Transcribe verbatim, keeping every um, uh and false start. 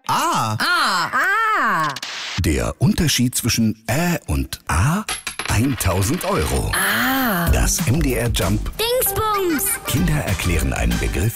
A. Ah. Ah. Der Unterschied zwischen Ä und A? tausend Euro. Ah. Das M D R Jump Dingsbums. Kinder erklären einen Begriff